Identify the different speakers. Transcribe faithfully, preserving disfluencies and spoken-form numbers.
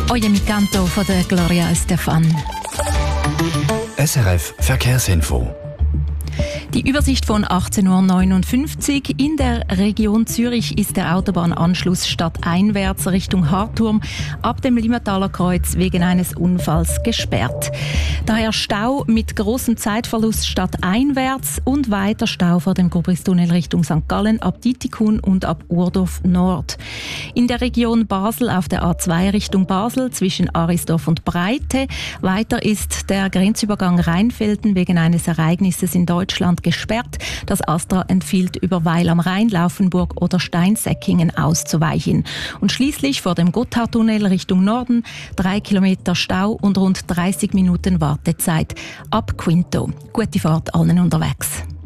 Speaker 1: Oye mi canto von der Gloria Estefan.
Speaker 2: S R F Verkehrsinfo.
Speaker 1: Die Übersicht von achtzehn Uhr neunundfünfzig. In der Region Zürich ist der Autobahnanschluss stadteinwärts Richtung Harturm ab dem Limmataler Kreuz wegen eines Unfalls gesperrt. Daher Stau mit großem Zeitverlust stadteinwärts und weiter Stau vor dem Gubristunnel Richtung Sankt Gallen ab Dietikon und ab Urdorf Nord. In der Region Basel auf der A zwei Richtung Basel zwischen Arisdorf und Breite. Weiter ist der Grenzübergang Rheinfelden wegen eines Ereignisses in Deutschland gesperrt. Das Astra empfiehlt, über Weil am Rhein, Laufenburg oder Steinsäckingen auszuweichen. Und schließlich vor dem Gotthardtunnel Richtung Norden drei Kilometer Stau und rund dreißig Minuten Wartezeit ab Quinto. Gute Fahrt allen unterwegs.